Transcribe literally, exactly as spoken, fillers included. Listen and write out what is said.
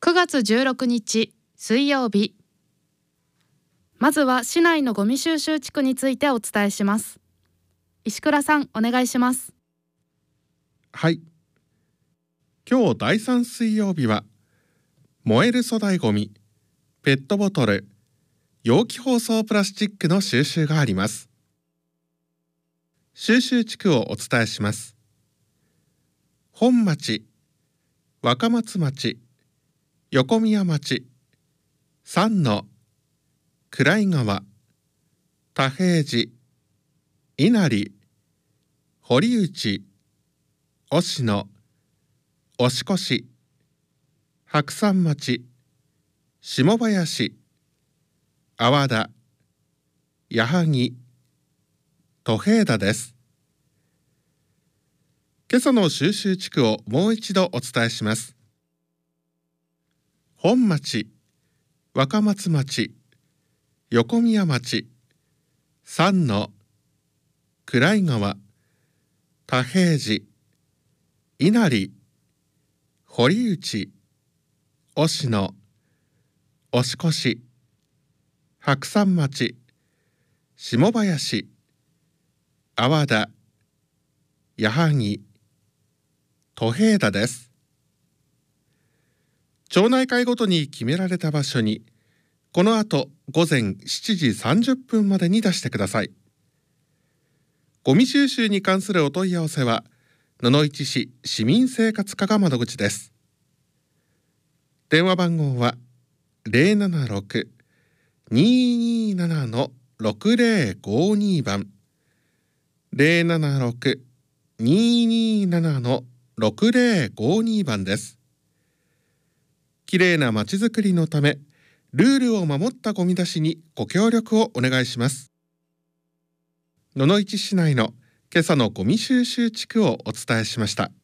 くがつじゅうろくにち水曜日。まずは市内のゴミ収集地区についてお伝えします。石倉さん、お願いします。 はい。今日だいさん水曜日は燃える粗大ゴミ、ペットボトル、容器包装プラスチックの収集があります。収集地区をお伝えします。本町、若松町、横宮町、三野、暗井川、田平寺、稲荷、堀内、忍野、押越、白山町、下林、阿波田、矢作、戸平田です。今朝の収集地区をもう一度お伝えします。本町、若松町、横宮町、三野、暗井川、田平寺、稲荷、堀内、忍野、押越、白山町、下林、阿波田、矢作、戸平田です。町内会ごとに決められた場所にこの後ごぜんしちじさんじゅっぷんまでに出してください。ゴミ収集に関するお問い合わせは野々市市市民生活課が窓口です。電話番号は ゼロななろく にーにーなな のろくぜろごに 番 ゼロななろく にーにーなな のろくぜろごに 番です。きれいなまちづくりのためルールを守ったゴミ出しにご協力をお願いします。野々市市内の今朝のゴミ収集地区をお伝えしました。